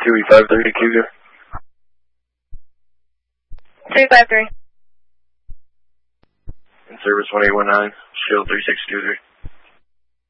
QE530 Cougar. 353. In service 1819, Shield 3623.